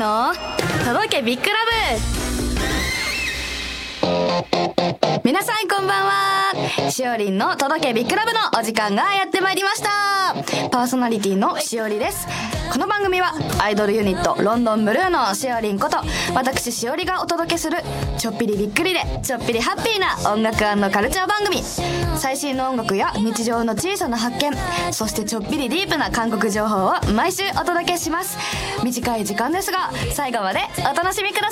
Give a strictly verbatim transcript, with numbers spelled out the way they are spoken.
の届けビッグラブ。皆さんこんばんは。しおりんの届けビッグラブのお時間がやってまいりました。パーソナリティのしおりです。この番組はアイドルユニットロンドンブルーのしおりんこと私しおりがお届けするちょっぴりびっくりでちょっぴりハッピーな音楽&カルチャー番組。最新の音楽や日常の小さな発見、そしてちょっぴりディープな韓国情報を毎週お届けします。短い時間ですが最後までお楽しみください。